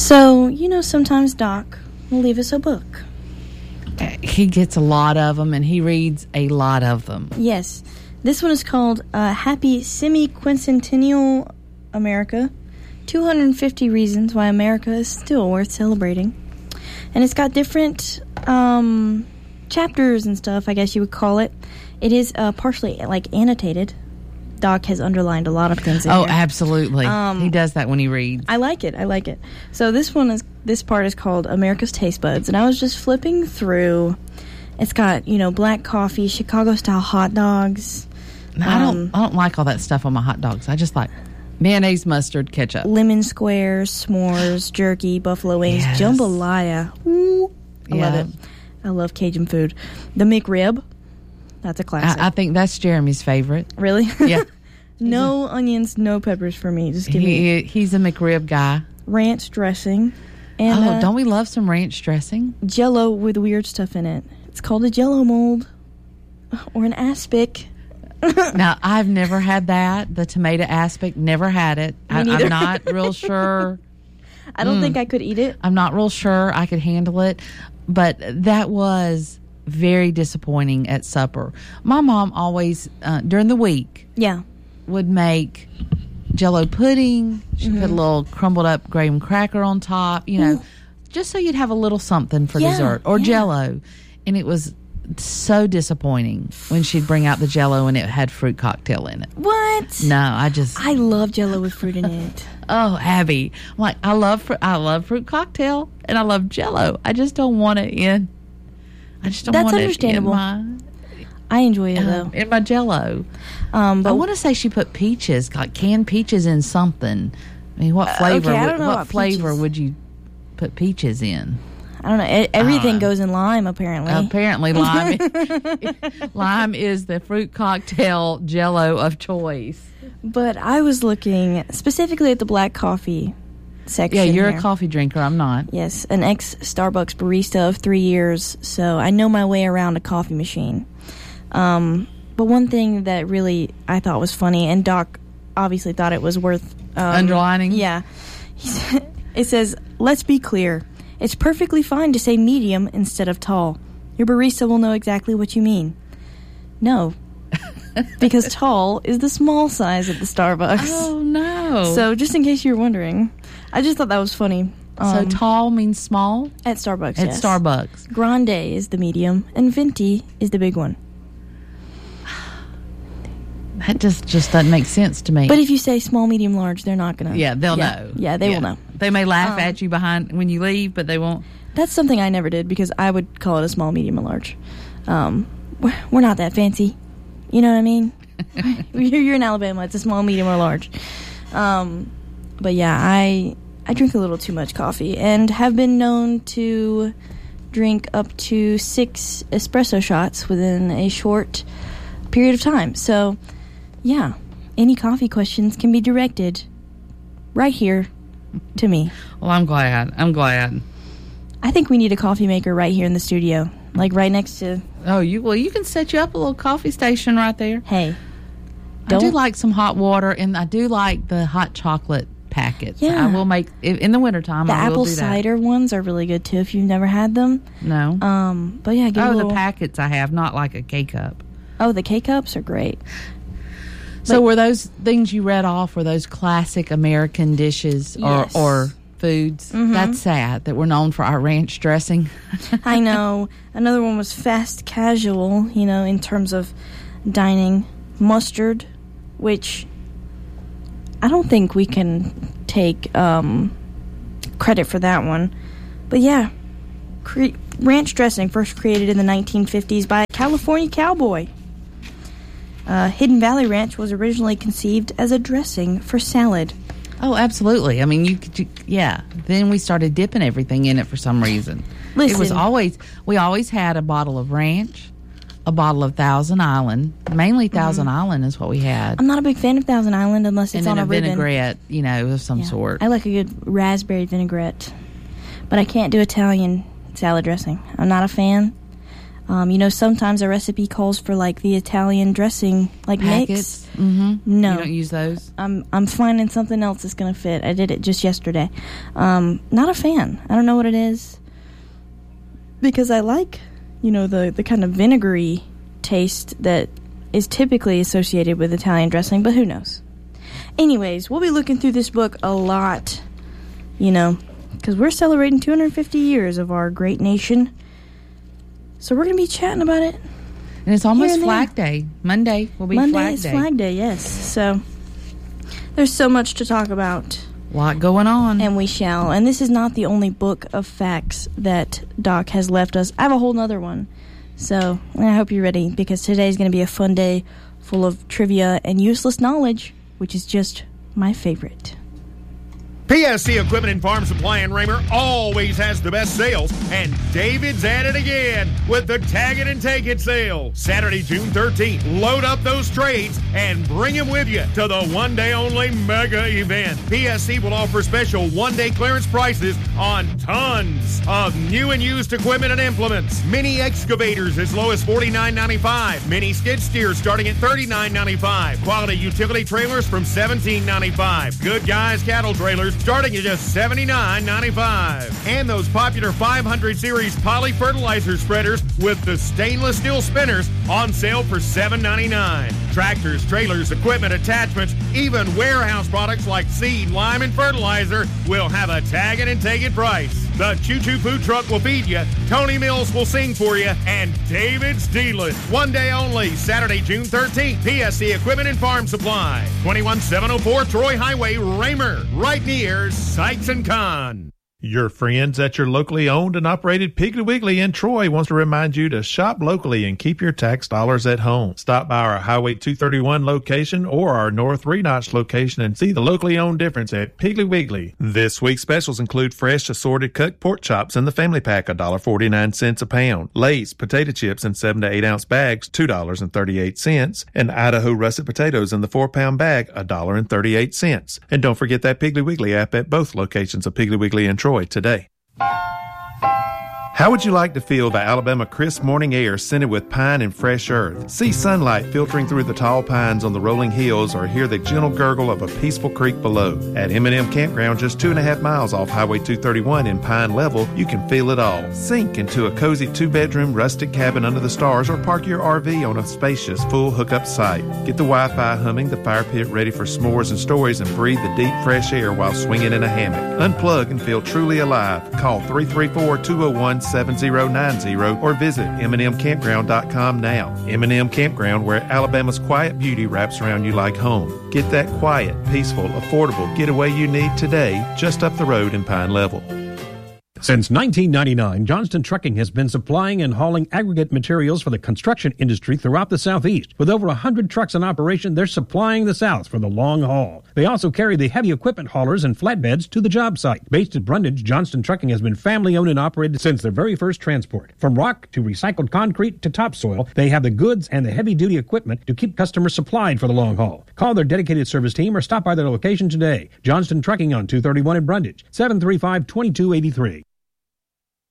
So, sometimes Doc will leave us a book. He gets a lot of them, and he reads a lot of them. Yes. This one is called Happy Semi-Quincentennial America, 250 Reasons Why America is Still Worth Celebrating. And it's got different chapters and stuff, I guess you would call it. It is partially, annotated. Doc has underlined a lot of things in here. Oh, absolutely. He does that when he reads. I like it. So this part is called America's Taste Buds, and I was just flipping through. It's got, black coffee, Chicago-style hot dogs. I don't like all that stuff on my hot dogs. I just like mayonnaise, mustard, ketchup. Lemon squares, s'mores, jerky, buffalo wings, Yes. jambalaya. Ooh, I love Yeah. it. I love Cajun food. The McRib. That's a classic. I think that's Jeremy's favorite. Really? Yeah. No onions, no peppers for me. Just give me He's a McRib guy. ranch dressing. And Don't we love some ranch dressing? Jell-O with weird stuff in it. It's called a Jell-O mold. Or an aspic. Now, I've never had that. The tomato aspic, never had it. I'm not real sure. I don't think I could eat it. I'm not real sure I could handle it. But that was very disappointing at supper. My mom always, during the week, Yeah. would make Jell-O pudding. She'd put a little crumbled up graham cracker on top, just so you'd have a little something for dessert. Or Jell-O. And it was so disappointing when she'd bring out the Jell-O and it had fruit cocktail in it. What? No, I love Jell-O with fruit in it. Oh, Abby, I'm like, I love fruit cocktail and I love Jell-O. I just don't want it in. That's understandable. I enjoy it though. In my Jell-O. But I want to say she put peaches, like canned peaches in something. I mean, what flavor? Okay, I don't know what about flavor peaches. would you put peaches in? I don't know. Everything goes in lime, apparently. Apparently, lime is the fruit cocktail Jell-O of choice. But I was looking specifically at the black coffee section. Yeah, you're here. a coffee drinker. I'm not. Yes, an ex-Starbucks barista of 3 years, so I know my way around a coffee machine. But one thing that really I thought was funny, and Doc obviously thought it was worth underlining. Yeah, it says, "Let's be clear. It's perfectly fine to say medium instead of tall. Your barista will know exactly what you mean." No, because tall is the small size at the Starbucks. Oh no! So just in case you were wondering, I just thought that was funny. So tall means small at Starbucks. At yes. Starbucks, Grande is the medium, and Venti is the big one. That just doesn't make sense to me. But if you say small, medium, large, they're not gonna. Yeah, they'll know. Yeah, they will know. They may laugh at you behind when you leave, but they won't. That's something I never did because I would call it a small, medium, and large. We're not that fancy. You know what I mean? You're in Alabama. It's a small, medium, or large. But yeah, I drink a little too much coffee and have been known to drink up to 6 espresso shots within a short period of time. So, yeah, any coffee questions can be directed right here to me. Well, I'm glad. I think we need a coffee maker right here in the studio, like right next to... Oh, you can set you up a little coffee station right there. Hey. I do like some hot water, and I do like the hot chocolate packets. Yeah. I will make, in the wintertime, the I will apple do that. cider ones are really good, too, if you've never had them. No. But yeah, give a little... the packets I have, not like a K-cup. Oh, the K-cups are great. So were those things you read off, were those classic American dishes Yes. or foods? Mm-hmm. That's sad that we're known for our ranch dressing. I know. Another one was fast casual, in terms of dining. Mustard, which I don't think we can take credit for that one. But yeah, ranch dressing first created in the 1950s by a California cowboy. Hidden Valley Ranch was originally conceived as a dressing for salad. Oh, absolutely. I mean, then we started dipping everything in it for some reason. Listen. It was we always had a bottle of ranch, a bottle of Thousand Island. Mainly Thousand Island is what we had. I'm not a big fan of Thousand Island unless it's and on then a ribbon. vinaigrette, of some sort. I like a good raspberry vinaigrette. But I can't do Italian salad dressing. I'm not a fan. Sometimes a recipe calls for like the Italian dressing, like packets. Mix. Mm-hmm. No, you don't use those. I'm finding something else that's gonna fit. I did it just yesterday. Not a fan. I don't know what it is, because I like, the kind of vinegary taste that is typically associated with Italian dressing, but who knows? Anyways, we'll be looking through this book a lot, because we're celebrating 250 years of our great nation. So we're going to be chatting about it. And it's almost Flag Day. Monday will be Flag Day. Monday is Flag Day, yes. So there's so much to talk about. A lot going on. And we shall. And this is not the only book of facts that Doc has left us. I have a whole nother one. So I hope you're ready, because today's going to be a fun day full of trivia and useless knowledge, which is just my favorite. PSC Equipment and Farm Supply in Raymer always has the best sales, and David's at it again with the Tag It and Take It sale. Saturday, June 13th, load up those trades and bring them with you to the one-day-only mega event. PSC will offer special one-day clearance prices on tons of new and used equipment and implements. Mini excavators as low as $49.95. Mini skid steers starting at $39.95. Quality utility trailers from $17.95. Good Guys cattle trailers starting at just $79.95. And those popular 500 series poly fertilizer spreaders with the stainless steel spinners on sale for $7.99. Tractors, trailers, equipment, attachments, even warehouse products like seed, lime, and fertilizer will have a Tag It and Take It price. The Choo Choo Food Truck will feed you, Tony Mills will sing for you, and David's dealing. One day only, Saturday, June 13th, PSC Equipment and Farm Supply, 21704 Troy Highway, Raymer, right near Sykes & Kahn. Your friends at your locally owned and operated Piggly Wiggly in Troy wants to remind you to shop locally and keep your tax dollars at home. Stop by our Highway 231 location or our North 3 Notch location and see the locally owned difference at Piggly Wiggly. This week's specials include fresh assorted cut pork chops in the family pack, $1.49 a pound. Lay's potato chips in 7 to 8 ounce bags, $2.38. And Idaho russet potatoes in the 4-pound bag, $1.38. And don't forget that Piggly Wiggly app at both locations of Piggly Wiggly and Troy today. How would you like to feel the Alabama crisp morning air scented with pine and fresh earth? See sunlight filtering through the tall pines on the rolling hills, or hear the gentle gurgle of a peaceful creek below. At M&M Campground, just 2.5 miles off Highway 231 in Pine Level, you can feel it all. Sink into a cozy 2-bedroom rustic cabin under the stars, or park your RV on a spacious full hookup site. Get the Wi-Fi humming, the fire pit ready for s'mores and stories, and breathe the deep fresh air while swinging in a hammock. Unplug and feel truly alive. Call 334-201-7090 or visit MNMCampground.com now. M&M Campground, where Alabama's quiet beauty wraps around you like home. Get that quiet, peaceful, affordable getaway you need today, just up the road in Pine Level. Since 1999, Johnston Trucking has been supplying and hauling aggregate materials for the construction industry throughout the Southeast. With over 100 trucks in operation, they're supplying the South for the long haul. They also carry the heavy equipment haulers and flatbeds to the job site. Based at Brundage, Johnston Trucking has been family-owned and operated since their very first transport. From rock to recycled concrete to topsoil, they have the goods and the heavy-duty equipment to keep customers supplied for the long haul. Call their dedicated service team or stop by their location today. Johnston Trucking on 231 in Brundage, 735-2283.